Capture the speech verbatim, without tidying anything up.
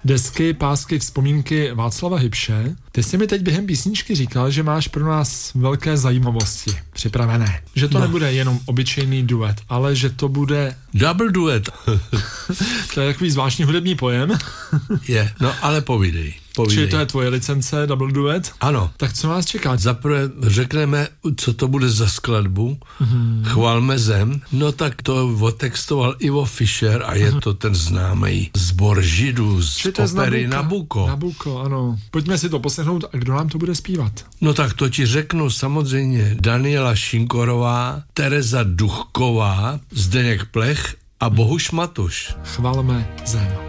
desky, pásky, vzpomínky Václava Hybše. Ty jsi mi teď během písničky říkal, že máš pro nás velké zajímavosti připravené. Že to no. nebude jenom obyčejný duet, ale že to bude... Double duet. To je takový zvláštní hudební pojem. Je, no ale povídej. Povídej. Čili to je tvoje licence, double duet? Ano. Tak co nás čeká? Zaprvé řekneme, co to bude za skladbu. Hmm. Chvalme zem. No tak to otextoval Ivo Fischer a je to ten známý sbor Židů z opery Nabucco. Nabucco, ano. Pojďme si to poslechnout a kdo nám to bude zpívat? No tak to ti řeknu samozřejmě Daniela Šinkorová, Tereza Duchková, Zdeněk Plech a Bohuš Matuš. Chvalme zem.